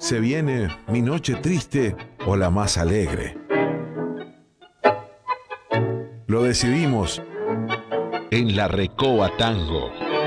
¿Se viene mi noche triste o la más alegre? Lo decidimos En la Recoba Tango.